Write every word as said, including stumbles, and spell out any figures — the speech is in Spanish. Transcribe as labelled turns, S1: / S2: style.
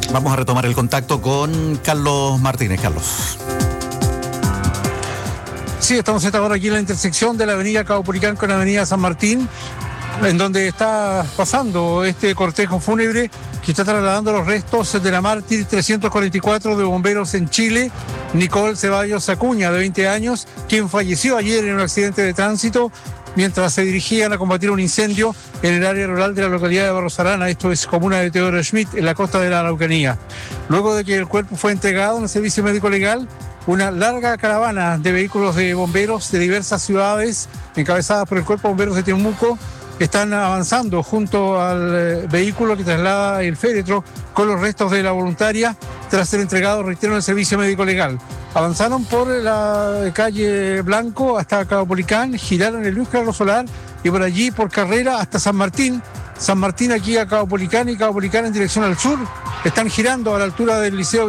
S1: Vamos a retomar el contacto con Carlos Martínez. Carlos.
S2: Sí, estamos ahora aquí en la intersección de la avenida Caupolicán con la avenida San Martín, en donde está pasando este cortejo fúnebre que está trasladando los restos de la mártir trescientos cuarenta y cuatro de bomberos en Chile, Nicole Ceballos Acuña, de veinte años, quien falleció ayer en un accidente de tránsito mientras se dirigían a combatir un incendio en el área rural de la localidad de Barros Arana, esto es comuna de Teodoro Schmidt, en la costa de la Araucanía. Luego de que el cuerpo fue entregado en el servicio médico legal, una larga caravana de vehículos de bomberos de diversas ciudades, encabezadas por el Cuerpo de Bomberos de Temuco, están avanzando junto al eh, vehículo que traslada el féretro con los restos de la voluntaria tras ser entregado, reitero, en el servicio médico legal. Avanzaron por la calle Blanco hasta Caupolicán, giraron el Luis Carlos Solar y por allí por Carrera hasta San Martín. San Martín aquí a Caupolicán y Caupolicán en dirección al sur. Están girando a la altura del Liceo